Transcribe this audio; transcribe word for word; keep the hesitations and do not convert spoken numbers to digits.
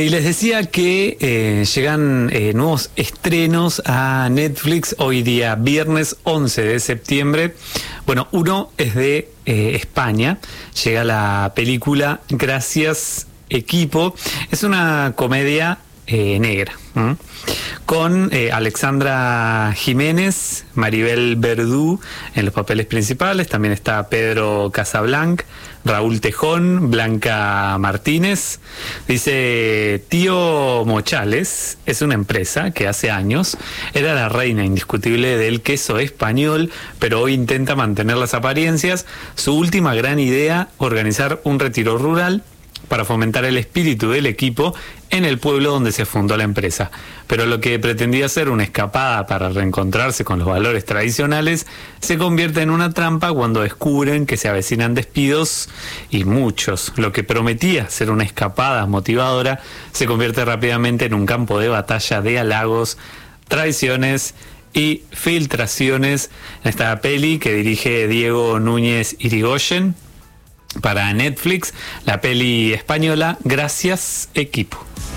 Y les decía que eh, llegan eh, nuevos estrenos a Netflix hoy día, viernes once de septiembre. Bueno, uno es de eh, España. Llega la película Gracias, Equipo. Es una comedia eh, negra, ¿m? con eh, Alexandra Jiménez, Maribel Verdú en los papeles principales. También está Pedro Casablanc, Raúl Tejón, Blanca Martínez. Dice: Tío Mochales es una empresa que hace años era la reina indiscutible del queso español, pero hoy intenta mantener las apariencias. Su última gran idea: organizar un retiro rural para fomentar el espíritu del equipo en el pueblo donde se fundó la empresa. Pero lo que pretendía ser una escapada para reencontrarse con los valores tradicionales se convierte en una trampa cuando descubren que se avecinan despidos y muchos. Lo que prometía ser una escapada motivadora se convierte rápidamente en un campo de batalla de halagos, traiciones y filtraciones. En esta peli, que dirige Diego Núñez Irigoyen para Netflix, la peli española Gracias, Equipo.